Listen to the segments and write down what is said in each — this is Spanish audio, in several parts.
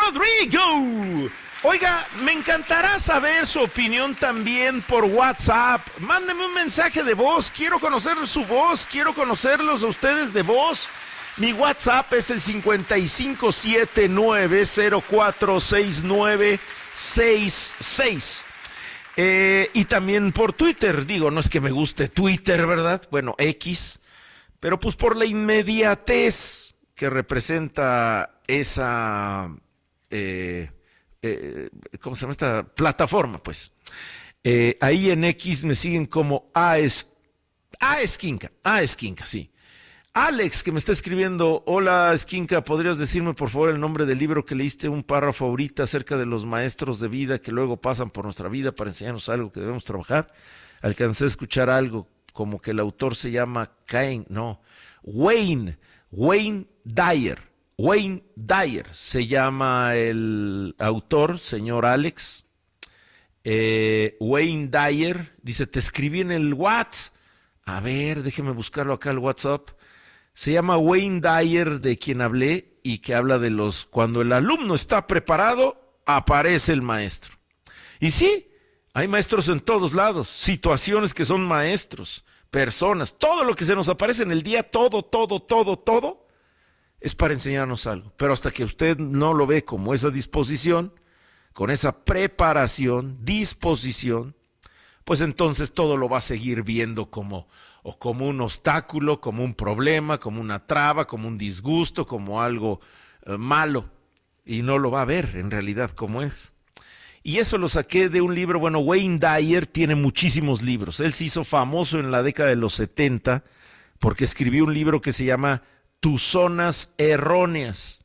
Rodrigo. Oiga, me encantará saber su opinión también por WhatsApp. Mándeme un mensaje de voz, quiero conocer su voz, quiero conocerlos a ustedes de voz. Mi WhatsApp es el 5579046966. Y también por Twitter, digo, no es que me guste Twitter, ¿verdad? Bueno, X, pero pues por la inmediatez que representa esa, ¿cómo se llama esta plataforma? Pues ahí en X me siguen como Esquinca, sí. Alex, que me está escribiendo, hola Esquinca, ¿podrías decirme por favor el nombre del libro que leíste, un párrafo ahorita acerca de los maestros de vida que luego pasan por nuestra vida para enseñarnos algo que debemos trabajar? Alcancé a escuchar algo como que el autor se llama Wayne Dyer se llama el autor, señor Alex. Wayne Dyer, dice, te escribí en el WhatsApp. A ver, déjeme buscarlo acá el WhatsApp. Se llama Wayne Dyer, de quien hablé, y que habla de cuando el alumno está preparado, aparece el maestro. Y sí, hay maestros en todos lados, situaciones que son maestros, personas, todo lo que se nos aparece en el día, todo, es para enseñarnos algo. Pero hasta que usted no lo ve como esa disposición, con esa preparación, disposición, pues entonces todo lo va a seguir viendo como un obstáculo, como un problema, como una traba, como un disgusto, como algo malo, y no lo va a ver en realidad como es. Y eso lo saqué de un libro, bueno, Wayne Dyer tiene muchísimos libros, él se hizo famoso en la década de los 70 porque escribió un libro que se llama Tus zonas erróneas,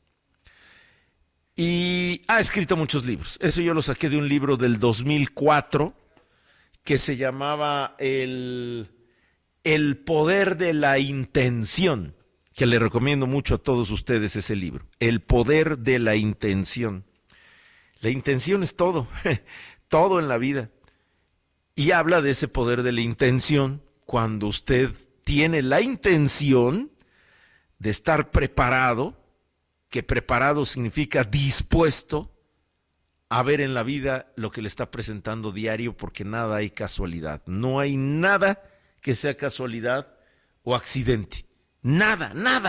y ha escrito muchos libros. Eso yo lo saqué de un libro del 2004 que se llamaba El poder de la intención, que le recomiendo mucho a todos ustedes ese libro, El poder de la intención. La intención es todo, todo en la vida. Y habla de ese poder de la intención cuando usted tiene la intención de estar preparado, que preparado significa dispuesto a ver en la vida lo que le está presentando diario, porque nada hay casualidad. No hay nada que sea casualidad o accidente. Nada.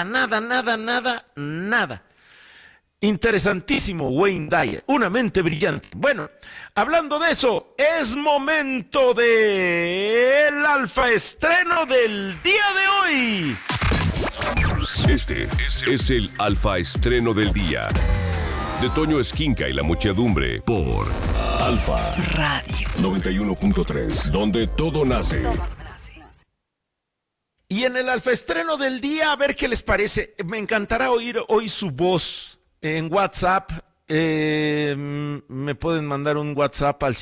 Interesantísimo, Wayne Dyer, una mente brillante. Bueno, hablando de eso, es momento del alfa estreno del día de hoy. Este es el alfa estreno del día de Toño Esquinca y la muchedumbre por Alfa Radio 91.3, donde todo nace. Y en el alfa estreno del día, a ver qué les parece. Me encantará oír hoy su voz en WhatsApp. Me pueden mandar un WhatsApp al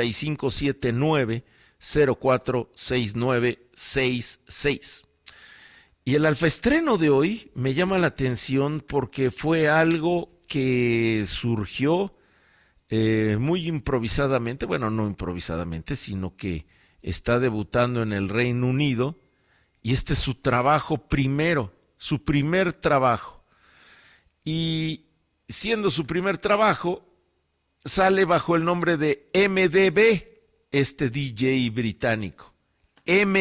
5579-046966. Y el alfa estreno de hoy me llama la atención porque fue algo que surgió muy improvisadamente, bueno, no improvisadamente, sino que está debutando en el Reino Unido, y este es su trabajo primero, su primer trabajo. Y siendo su primer trabajo, sale bajo el nombre de MDB, este DJ británico.